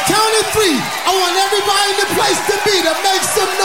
count of three, I want everybody in the place to be to make some